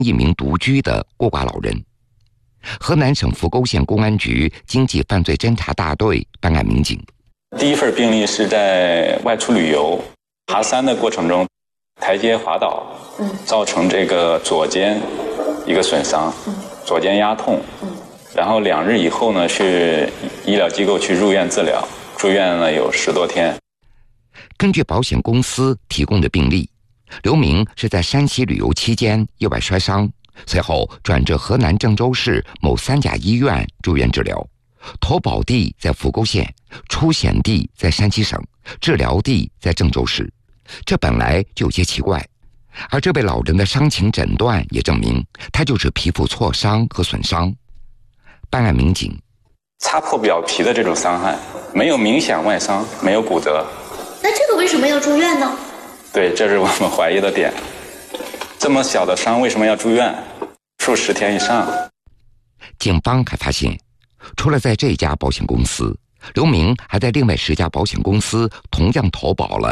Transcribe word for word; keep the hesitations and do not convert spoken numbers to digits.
一名独居的孤寡老人。河南省扶沟县公安局经济犯罪侦查大队办案民警。 第一份病例是在外出旅游，爬山的过程中，台阶滑倒，造成这个左肩一个损伤，左肩压痛，然后两日以后呢，去医疗机构去入院治疗，住院了有十多天。 根据保险公司提供的病例，刘明是在山西旅游期间意外摔伤，随后转至河南郑州市某三甲医院住院治疗，投保地在扶沟县，出险地在山西省，治疗地在郑州市。这本来就有些奇怪，而这位老人的伤情诊断也证明他就是皮肤挫伤和损伤。办案民警擦破表皮的这种伤害，没有明显外伤，没有骨折。 那这个为什么要住院呢？ 对，这是我们怀疑的点。这么小的伤为什么要住院？数十天以上。 警方还发现，除了在这家保险公司，刘明还在另外十家保险公司同样投保了